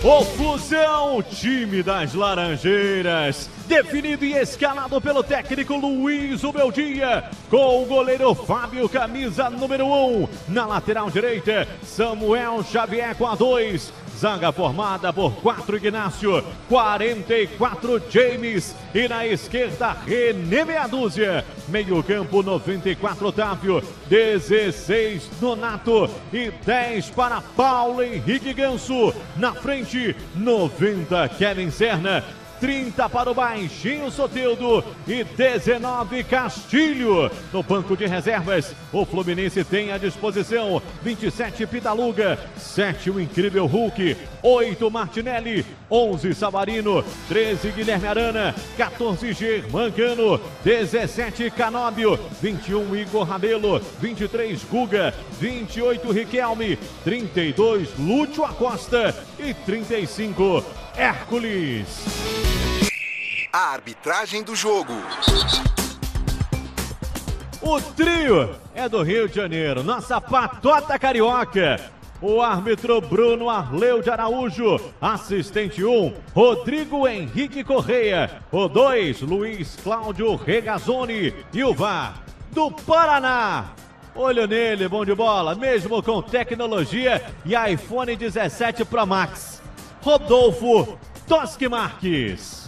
O Flusão, time das Laranjeiras, definido e escalado pelo técnico Luiz Ubeldia, com o goleiro Fábio, camisa número 1. Na lateral direita, Samuel Xavier com a 2. Zaga formada por 4 Ignácio, 44 James e na esquerda René meia dúzia. Meio campo 94 Otávio, 16 Nonato e 10 para Paulo Henrique Ganso. Na frente 90 Kevin Serna, 30 para o Baixinho Soteldo e 19 Castilho. No banco de reservas, o Fluminense tem à disposição 27 Pitaluga, 7 o incrível Hulk, 8 Martinelli, 11 Savarino, 13 Guilherme Arana, 14 Germancano, 17 Canóbio, 21 Igor Rabelo, 23 Guga, 28 Riquelme, 32 Lúcio Acosta e 35 Hércules. A arbitragem do jogo. O trio é do Rio de Janeiro, nossa patota carioca. O árbitro Bruno Arleu de Araújo, assistente 1, Rodrigo Henrique Correia, o 2, Luiz Cláudio Regazzoni e o VAR do Paraná. Olho nele, bom de bola, mesmo com tecnologia e iPhone 17 Pro Max. Rodolfo Toschi Marques.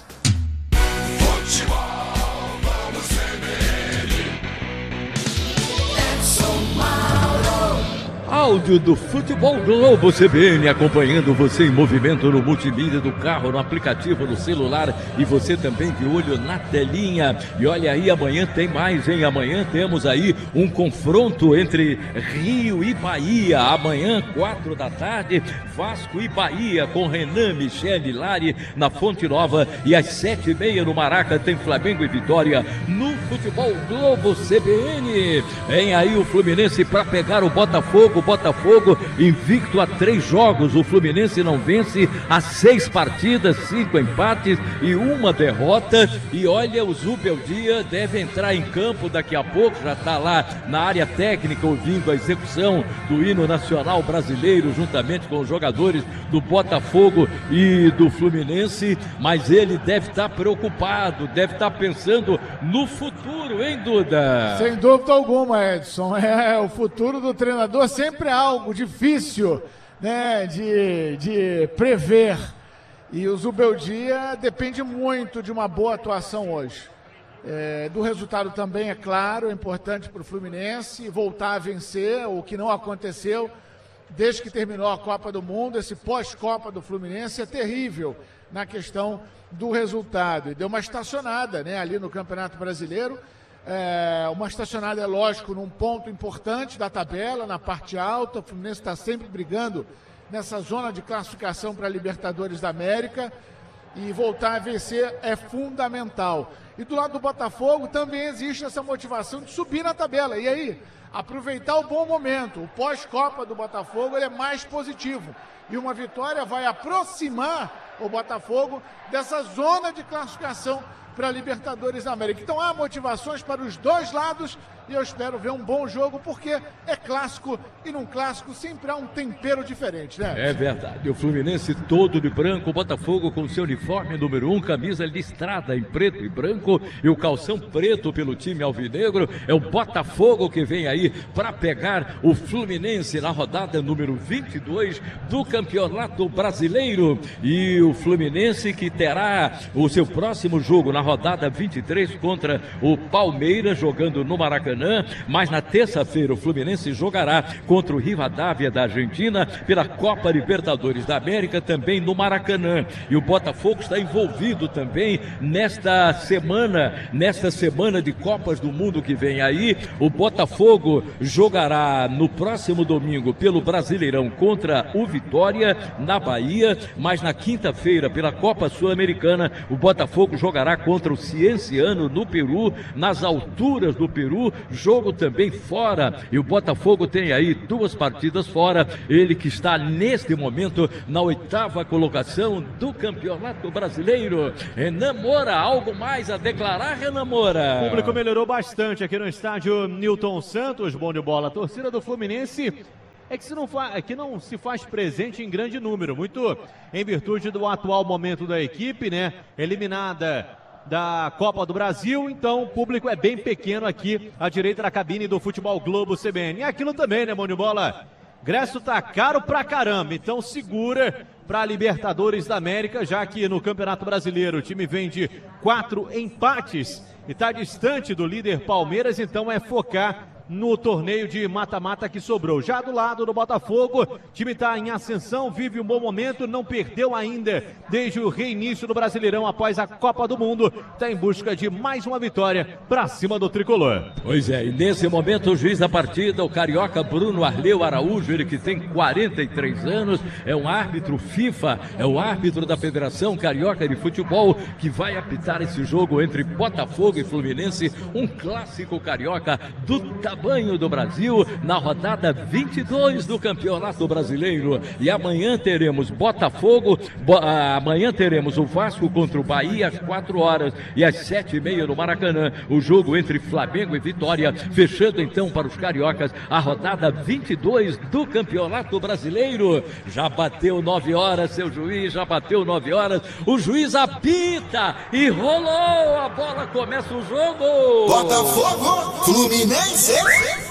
Áudio do Futebol Globo CBN, acompanhando você em movimento no multimídia do carro, no aplicativo, no celular e você também de olho na telinha. E olha aí, amanhã tem mais, hein? Amanhã temos aí um confronto entre Rio e Bahia. Amanhã, 4 da tarde, Vasco e Bahia, com Renan, Michele, Lari na Fonte Nova. E às 7h30 no Maraca tem Flamengo e Vitória no Futebol Globo CBN. Vem aí o Fluminense para pegar o Botafogo. Botafogo invicto a 3 jogos, o Fluminense não vence há 6 partidas, 5 empates e 1 derrota. E olha, o Zubeldia deve entrar em campo daqui a pouco, já está lá na área técnica ouvindo a execução do hino nacional brasileiro juntamente com os jogadores do Botafogo e do Fluminense, mas ele deve estar preocupado, deve estar pensando no futuro, hein, Duda? Sem dúvida alguma, Edson, o futuro do treinador sempre é algo difícil, né, de prever, e o Zubeldia depende muito de uma boa atuação hoje. Do resultado também, é claro, é importante para o Fluminense voltar a vencer, o que não aconteceu desde que terminou a Copa do Mundo. Esse pós-Copa do Fluminense é terrível na questão do resultado, e deu uma estacionada, né, ali no Campeonato Brasileiro. Uma estacionada, é lógico, num ponto importante da tabela, na parte alta. O Fluminense está sempre brigando nessa zona de classificação para a Libertadores da América, e voltar a vencer é fundamental. E do lado do Botafogo também existe essa motivação de subir na tabela, e aí aproveitar o bom momento. O pós-Copa do Botafogo ele é mais positivo, e uma vitória vai aproximar o Botafogo dessa zona de classificação para a Libertadores da América. Então há motivações para os dois lados, e eu espero ver um bom jogo, porque é clássico, e num clássico sempre há um tempero diferente, né? É verdade. O Fluminense todo de branco, o Botafogo com seu uniforme número 1, camisa listrada em preto e branco e o calção preto pelo time alvinegro. É o Botafogo que vem aí para pegar o Fluminense na rodada número 22 do Campeonato Brasileiro. E o Fluminense que terá o seu próximo jogo na rodada 23 contra o Palmeiras, jogando no Maracanã. Mas na terça-feira o Fluminense jogará contra o Rivadavia da Argentina pela Copa Libertadores da América, também no Maracanã. E o Botafogo está envolvido também nesta semana de Copas do Mundo que vem aí. O Botafogo jogará no próximo domingo pelo Brasileirão contra o Vitória na Bahia, mas na quinta-feira pela Copa Sul-Americana o Botafogo jogará contra o Cienciano no Peru, nas alturas do Peru, jogo também fora, e o Botafogo tem aí 2 partidas fora, ele que está neste momento na 8ª colocação do Campeonato Brasileiro. Renan Moura, algo mais a declarar, Renan Moura? O público melhorou bastante aqui no estádio Newton Santos, bom de bola. A torcida do Fluminense é que não se faz presente em grande número, muito em virtude do atual momento da equipe, né? Eliminada da Copa do Brasil, então o público é bem pequeno aqui à direita da cabine do Futebol Globo CBN. E aquilo também, né, mão de bola? Ingresso tá caro pra caramba, então segura para Libertadores da América, já que no Campeonato Brasileiro o time vem de 4 empates e está distante do líder Palmeiras, então é focar no torneio de mata-mata que sobrou. Já do lado do Botafogo, o time está em ascensão, vive um bom momento, não perdeu ainda desde o reinício do Brasileirão após a Copa do Mundo, está em busca de mais uma vitória para cima do Tricolor. Pois é, e nesse momento o juiz da partida, o carioca Bruno Arleu Araújo, ele que tem 43 anos, é um árbitro FIFA, é o árbitro da Federação Carioca de Futebol, que vai apitar esse jogo entre Botafogo e Fluminense, um clássico carioca do tamanho do Brasil, na rodada 22 do Campeonato Brasileiro. E amanhã teremos Botafogo, amanhã teremos o Vasco contra o Bahia às 4 horas e às 7h30 no Maracanã, o jogo entre Flamengo e Vitória, fechando então para os cariocas a rodada 22 do Campeonato Brasileiro. Já bateu 9 horas, seu juiz, já bateu 9 horas, o juiz apita e rolou, a bola começa o jogo. Botafogo, Fluminense.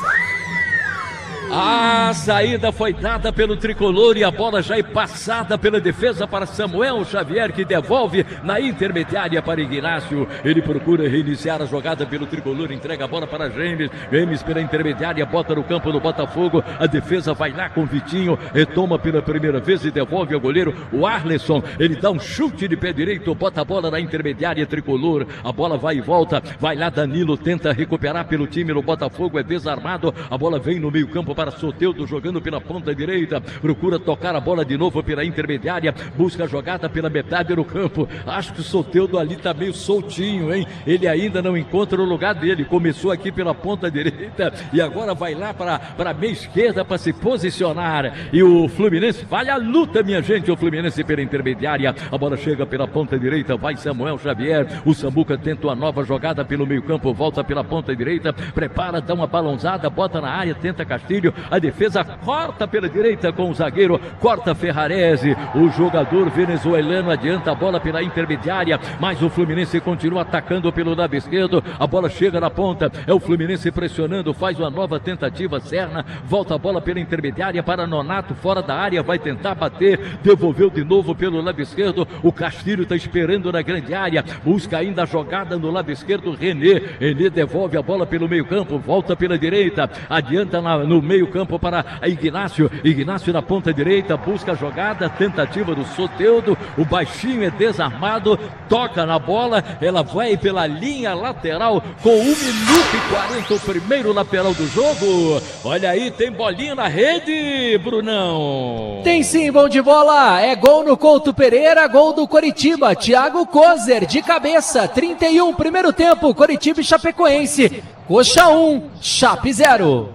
A saída foi dada pelo Tricolor e a bola já é passada pela defesa para Samuel Xavier, que devolve na intermediária para Ignácio. Ele procura reiniciar a jogada pelo Tricolor, entrega a bola para James. James pela intermediária, bota no campo do Botafogo. A defesa vai lá com Vitinho, retoma pela primeira vez e devolve ao goleiro o Arleson. Ele dá um chute de pé direito, bota a bola na intermediária Tricolor. A bola vai e volta, vai lá Danilo, tenta recuperar pelo time no Botafogo, é desarmado. A bola vem no meio campo para Soteldo, jogando pela ponta direita, procura tocar a bola de novo pela intermediária, busca a jogada pela metade do campo. Acho que o Soteldo ali tá meio soltinho, hein? Ele ainda não encontra o lugar dele, começou aqui pela ponta direita e agora vai lá para a meia esquerda para se posicionar. E o Fluminense vai à luta, minha gente, o Fluminense pela intermediária, a bola chega pela ponta direita, vai Samuel Xavier, o Samuca tenta uma nova jogada pelo meio campo, volta pela ponta direita, prepara, dá uma balãozada, bota na área, tenta Castilho. A defesa corta pela direita com o zagueiro, corta Ferrarese, o jogador venezuelano adianta a bola pela intermediária, mas o Fluminense continua atacando pelo lado esquerdo, a bola chega na ponta, é o Fluminense pressionando, faz uma nova tentativa, Serna, volta a bola pela intermediária para Nonato, fora da área, vai tentar bater, devolveu de novo pelo lado esquerdo, o Castilho está esperando na grande área, busca ainda a jogada no lado esquerdo, René devolve a bola pelo meio campo, volta pela direita, adianta no meio campo para Ignácio na ponta direita, busca a jogada, tentativa do Soteldo, o baixinho é desarmado, toca na bola, ela vai pela linha lateral com 1 minuto e 40, o primeiro lateral do jogo. Olha aí, tem bolinha na rede, Brunão. Tem sim, bom de bola, é gol no Couto Pereira, gol do Coritiba, Thiago Kozer de cabeça, 31, primeiro tempo, Coritiba e Chapecoense, Coxa 1, Chape 0.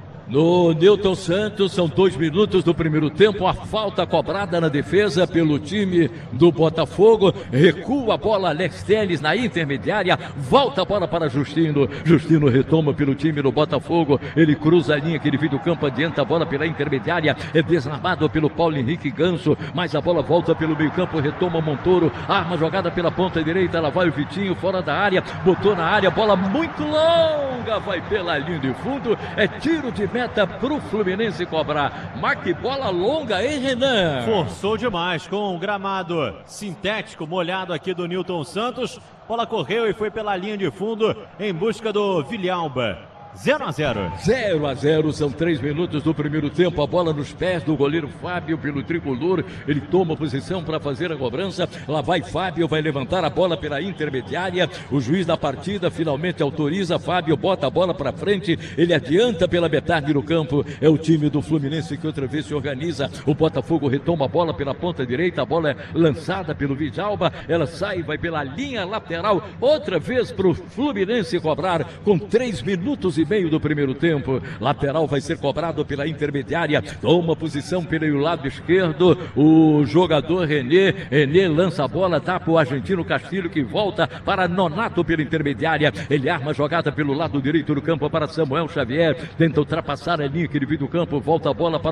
No Newton Santos, são 2 minutos do primeiro tempo, a falta cobrada na defesa pelo time do Botafogo, recua a bola Alex Telles na intermediária, volta a bola para Justino retoma pelo time do Botafogo, ele cruza a linha que divide o campo, adianta a bola pela intermediária, é desarmado pelo Paulo Henrique Ganso, mas a bola volta pelo meio campo, retoma Montoro, arma jogada pela ponta direita, lá vai o Vitinho fora da área, botou na área, bola muito longa, vai pela linha de fundo, é tiro de meta pro Fluminense cobrar. Marque bola longa, hein, Renan? Forçou demais com um gramado sintético molhado aqui do Newton Santos. Bola correu e foi pela linha de fundo em busca do Villalba. 0-0. 0-0, são 3 minutos do primeiro tempo, a bola nos pés do goleiro Fábio pelo Tricolor, ele toma posição para fazer a cobrança, lá vai Fábio, vai levantar a bola pela intermediária, o juiz da partida finalmente autoriza, Fábio bota a bola para frente, ele adianta pela metade do campo, é o time do Fluminense que outra vez se organiza, o Botafogo retoma a bola pela ponta direita, a bola é lançada pelo Villalba, ela sai, vai pela linha lateral, outra vez para o Fluminense cobrar, com 3 minutos e meio do primeiro tempo, lateral vai ser cobrado pela intermediária, toma posição pelo lado esquerdo, o jogador René lança a bola, dá para o argentino Castilho que volta para Nonato pela intermediária, ele arma a jogada pelo lado direito do campo para Samuel Xavier, tenta ultrapassar a linha que divide o campo, volta a bola para